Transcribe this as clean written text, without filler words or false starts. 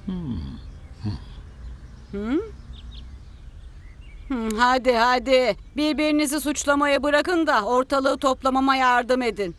Hadi hadi. Birbirinizi suçlamayı bırakın da ortalığı toplamama yardım edin.